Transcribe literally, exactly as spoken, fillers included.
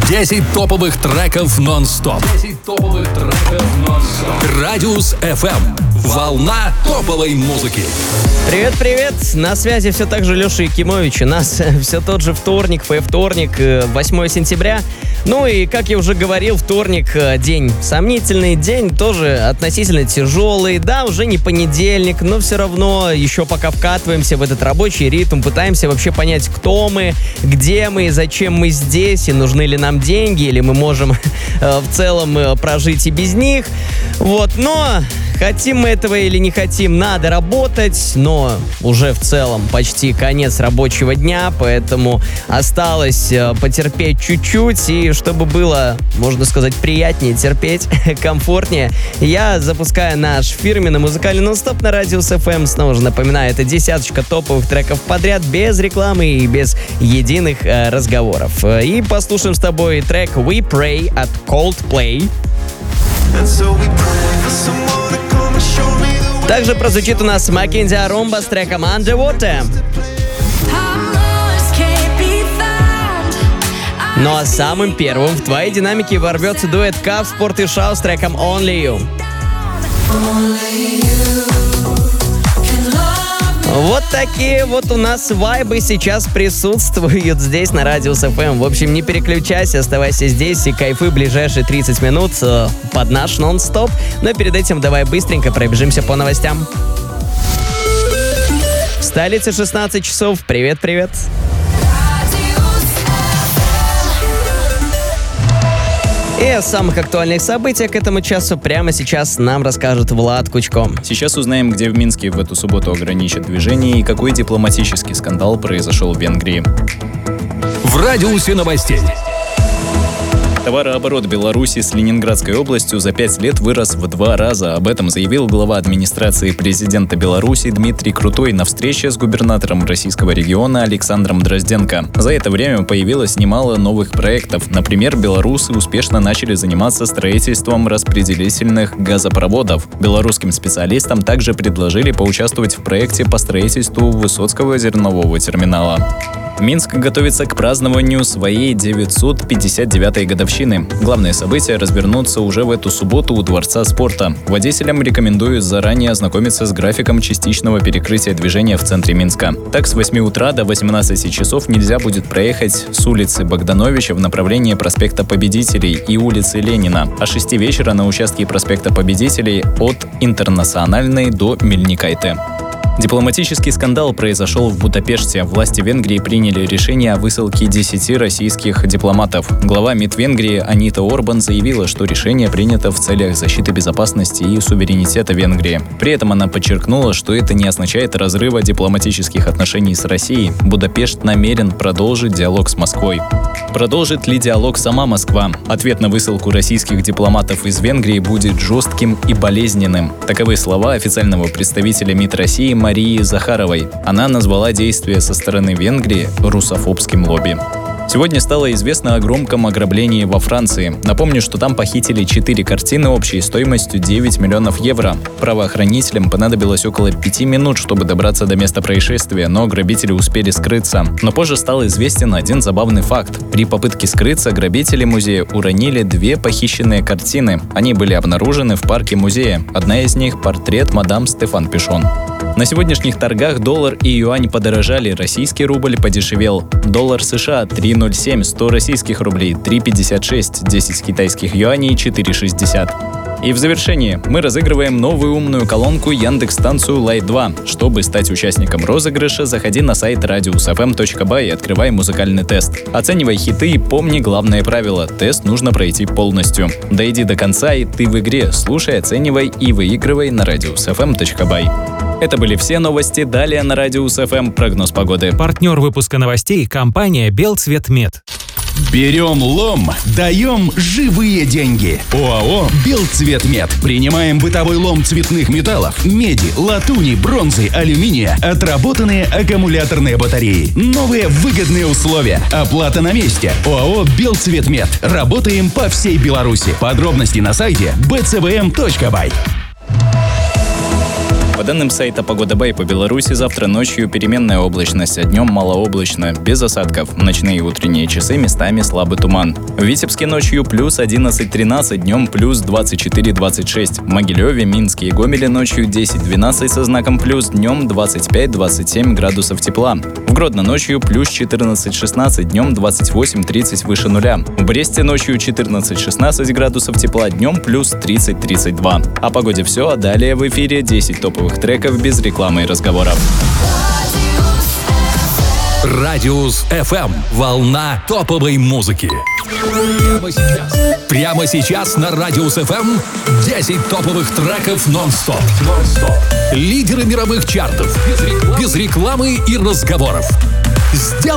десять топовых треков нон-стоп. десять топовых треков нон-стоп. Радиус эф эм. Волна топовой музыки. Привет-привет! На связи все так же Леша Якимович. У нас все тот же вторник, фэ-вторник, восьмое сентября. Ну и, как я уже говорил, вторник день сомнительный, день тоже относительно тяжелый. Да, уже не понедельник, но все равно еще пока вкатываемся в этот рабочий ритм, пытаемся вообще понять, кто мы, где мы, зачем мы здесь, и нужны ли нам деньги, или мы можем в целом прожить и без них. Вот, но хотим мы этого или не хотим, надо работать, но уже в целом почти конец рабочего дня, поэтому осталось потерпеть чуть-чуть, и чтобы было, можно сказать, приятнее терпеть, комфортнее, я запускаю наш фирменный музыкальный нон-стоп на Радиус эф эм. Снова же напоминаю, это десяточка топовых треков подряд, без рекламы и без единых э, разговоров. И послушаем с тобой трек We Pray от Coldplay. Также прозвучит у нас Маккензи Аромба с треком Underwater. Ну а самым первым в твои динамики ворвется дуэт Кав, Спорт и Шау с треком Only You. Вот такие вот у нас вайбы сейчас присутствуют здесь на Радиус эф эм. В общем, не переключайся, оставайся здесь и кайфуй ближайшие тридцать минут под наш нон-стоп. Но перед этим давай быстренько пробежимся по новостям. В столице шестнадцать часов. Привет-привет. И о самых актуальных событиях к этому часу прямо сейчас нам расскажет Влад Кучко. Сейчас узнаем, где в Минске в эту субботу ограничат движение и какой дипломатический скандал произошел в Венгрии. В радиусе новостей. Товарооборот Беларуси с Ленинградской областью за пять лет вырос в два раза. Об этом заявил глава администрации президента Беларуси Дмитрий Крутой на встрече с губернатором российского региона Александром Дрозденко. За это время появилось немало новых проектов. Например, белорусы успешно начали заниматься строительством распределительных газопроводов. Белорусским специалистам также предложили поучаствовать в проекте по строительству Высоцкого зернового терминала. Минск готовится к празднованию своей девятьсот пятьдесят девятой годовщины. Главные события развернутся уже в эту субботу у Дворца спорта. Водителям рекомендуют заранее ознакомиться с графиком частичного перекрытия движения в центре Минска. Так, с восьми утра до восемнадцати часов нельзя будет проехать с улицы Богдановича в направлении проспекта Победителей и улицы Ленина, а с шести вечера на участке проспекта Победителей от Интернациональной до Мельникайте. Дипломатический скандал произошел в Будапеште. Власти Венгрии приняли решение о высылке десяти российских дипломатов. Глава МИД Венгрии Анита Орбан заявила, что решение принято в целях защиты безопасности и суверенитета Венгрии. При этом она подчеркнула, что это не означает разрыва дипломатических отношений с Россией. Будапешт намерен продолжить диалог с Москвой. Продолжит ли диалог сама Москва? Ответ на высылку российских дипломатов из Венгрии будет жестким и болезненным. Таковы слова официального представителя МИД России Марии Захаровой. Она назвала действия со стороны Венгрии русофобским лобби. Сегодня стало известно о громком ограблении во Франции. Напомню, что там похитили четыре картины общей стоимостью девять миллионов евро. Правоохранителям понадобилось около пяти минут, чтобы добраться до места происшествия, но грабители успели скрыться. Но позже стал известен один забавный факт. При попытке скрыться грабители музея уронили две похищенные картины. Они были обнаружены в парке музея. Одна из них — портрет мадам Стефан Пишон. На сегодняшних торгах доллар и юань подорожали, российский рубль подешевел. Доллар США три ноль семь, сто российских рублей три пятьдесят шесть, десять китайских юаней четыре шестьдесят. И в завершении мы разыгрываем новую умную колонку Яндекс-станцию Лайт два. Чтобы стать участником розыгрыша, заходи на сайт радиус эф эм точка бай и открывай музыкальный тест. Оценивай хиты и помни главное правило: тест нужно пройти полностью. Дойди до конца, и ты в игре. Слушай, оценивай и выигрывай на радиус эф эм точка бай. Это были все новости. Далее на Радиус эф эм прогноз погоды. Партнер выпуска новостей — компания «Белцветмет». Берем лом, даем живые деньги. ОАО «Белцветмет». Принимаем бытовой лом цветных металлов, меди, латуни, бронзы, алюминия, отработанные аккумуляторные батареи. Новые выгодные условия. Оплата на месте. ОАО «Белцветмет». Работаем по всей Беларуси. Подробности на сайте би цэ вэ эм точка бай. По данным сайта Погода Бай, по Беларуси завтра ночью переменная облачность, а днем малооблачно, без осадков. В ночные и утренние часы местами слабый туман. В Витебске ночью плюс одиннадцать тринадцать, днем плюс двадцать четыре двадцать шесть. В Могилеве, Минске и Гомеле ночью десять двенадцать со знаком плюс, днем двадцать пять двадцать семь градусов тепла. В Гродно ночью плюс четырнадцать шестнадцать, днем двадцать восемь тридцать выше нуля. В Бресте ночью четырнадцать шестнадцать градусов тепла, днем плюс тридцать тридцать два. О погоде все, а далее в эфире десять топовых треков без рекламы и разговоров. Радиус эф эм. Волна топовой музыки. Прямо сейчас. Прямо сейчас на Радиус эф эм десять топовых треков нон-стоп. нон-стоп. Лидеры мировых чартов. Без рекламы и разговоров. Сделай